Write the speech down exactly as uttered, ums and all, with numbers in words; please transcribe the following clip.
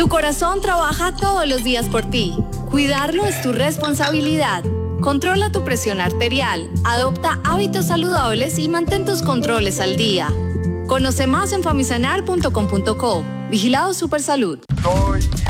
Tu corazón trabaja todos los días por ti. Cuidarlo es tu responsabilidad. Controla tu presión arterial, adopta hábitos saludables y mantén tus controles al día. Conoce más en famisanar punto com punto co. Vigilado Supersalud.